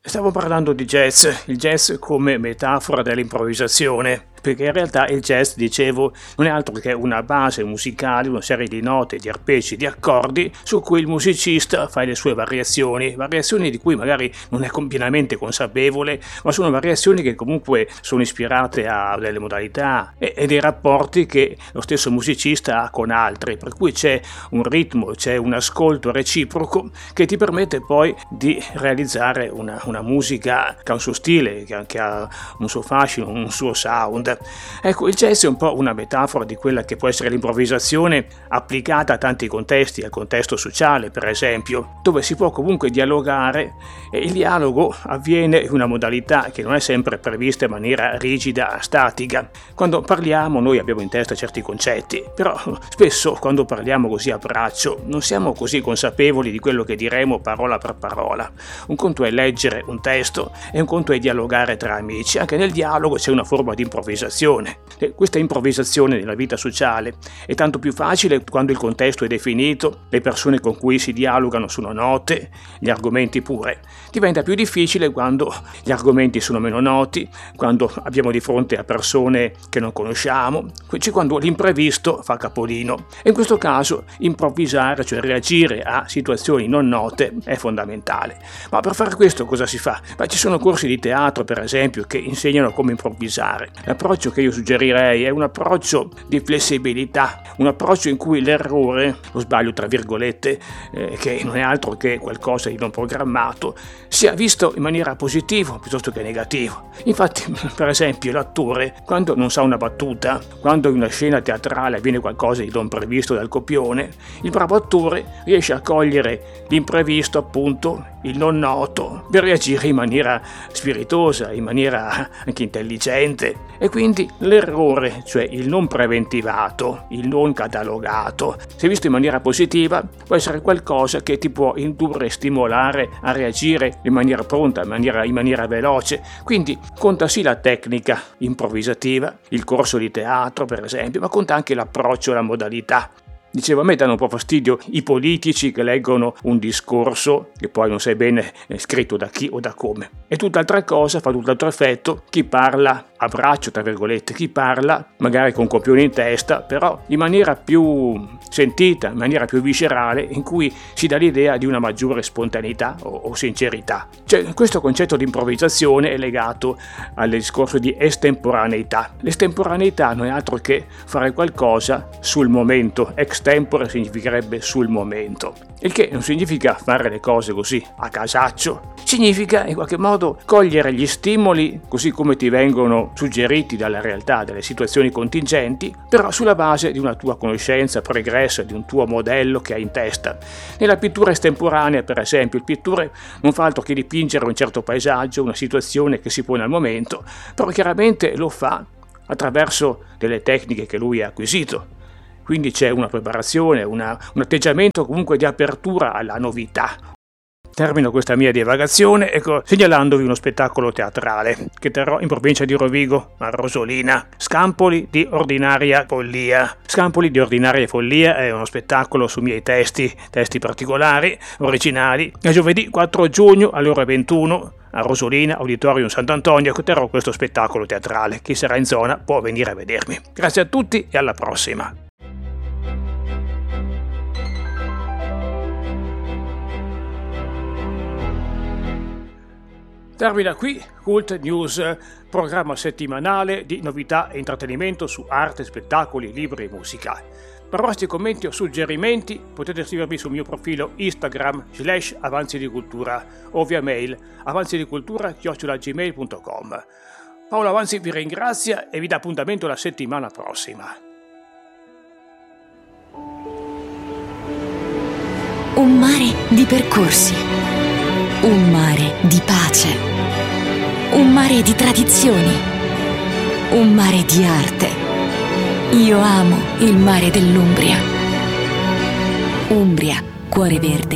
Stavo parlando di jazz, il jazz come metafora dell'improvvisazione, perché in realtà il jazz, dicevo, non è altro che una base musicale, una serie di note, di arpeggi, di accordi su cui il musicista fa le sue variazioni di cui magari non è pienamente consapevole, ma sono variazioni che comunque sono ispirate a delle modalità e dei rapporti che lo stesso musicista ha con altri, per cui c'è un ritmo, c'è un ascolto reciproco che ti permette poi di realizzare una musica che ha un suo stile, che ha un suo fascino, un suo sound. Ecco, il jazz è un po' una metafora di quella che può essere l'improvvisazione applicata a tanti contesti, al contesto sociale per esempio, dove si può comunque dialogare e il dialogo avviene in una modalità che non è sempre prevista in maniera rigida, statica. Quando parliamo noi abbiamo in testa certi concetti, però spesso quando parliamo così a braccio non siamo così consapevoli di quello che diremo parola per parola. Un conto è leggere un testo e un conto è dialogare tra amici. Anche nel dialogo c'è una forma di improvvisazione. E questa improvvisazione nella vita sociale è tanto più facile quando il contesto è definito, le persone con cui si dialogano sono note, gli argomenti pure. Diventa più difficile quando gli sono meno noti, quando abbiamo di fronte a persone che non conosciamo, cioè quando l'imprevisto fa capolino. E in questo caso improvvisare, cioè reagire a situazioni non note, è fondamentale. Ma per fare questo cosa si fa? Ci sono corsi di teatro, per esempio, che insegnano come improvvisare. L'approccio che io suggerirei è un approccio di flessibilità, un approccio in cui l'errore, lo sbaglio tra virgolette, che non è altro che qualcosa di non programmato, sia visto in maniera positiva piuttosto che negativa. Infatti, per esempio, l'attore, quando non sa una battuta, quando in una scena teatrale avviene qualcosa di non previsto dal copione, il bravo attore riesce a cogliere l'imprevisto, appunto, il non noto, per reagire in maniera spiritosa, in maniera anche intelligente. E quindi l'errore, cioè il non preventivato, il non catalogato, se visto in maniera positiva, può essere qualcosa che ti può indurre e stimolare a reagire in maniera pronta, in maniera veloce. Quindi conta sì la tecnica improvvisativa, il corso di teatro per esempio, ma conta anche l'approccio, la modalità. Dicevo, a me danno un po' fastidio i politici che leggono un discorso che poi non sai bene scritto da chi o da come. E tutt'altra cosa, fa tutt'altro effetto chi parla a braccio, tra virgolette, chi parla magari con copione in testa, però in maniera più sentita, in maniera più viscerale, in cui si dà l'idea di una maggiore spontaneità o sincerità. Cioè, questo concetto di improvvisazione è legato al discorso di estemporaneità. L'estemporaneità non è altro che fare qualcosa sul momento, extempore significherebbe sul momento, il che non significa fare le cose così a casaccio, significa in qualche modo cogliere gli stimoli così come ti vengono suggeriti dalla realtà, dalle situazioni contingenti, però sulla base di una tua conoscenza pregressa, di un tuo modello che hai in testa. Nella pittura estemporanea, per esempio, il pittore non fa altro che dipingere un certo paesaggio, una situazione che si pone al momento, però chiaramente lo fa attraverso delle tecniche che lui ha acquisito. Quindi c'è una preparazione, un atteggiamento comunque di apertura alla novità. Termino questa mia divagazione segnalandovi uno spettacolo teatrale che terrò in provincia di Rovigo, a Rosolina. Scampoli di ordinaria follia. Scampoli di ordinaria follia è uno spettacolo su miei testi particolari, originali. A giovedì 4 giugno alle ore 21 a Rosolina, Auditorium Sant'Antonio, terrò questo spettacolo teatrale. Chi sarà in zona può venire a vedermi. Grazie a tutti e alla prossima. Termina qui Cult News, programma settimanale di novità e intrattenimento su arte, spettacoli, libri e musica. Per vostri commenti o suggerimenti potete scrivermi sul mio profilo Instagram /Avanzi di Cultura o via mail avanzidicultura@gmail.com. Paolo Avanzi vi ringrazia e vi dà appuntamento la settimana prossima. Un mare di percorsi, un mare di pace, un mare di tradizioni, un mare di arte. Io amo il mare dell'Umbria. Umbria, cuore verde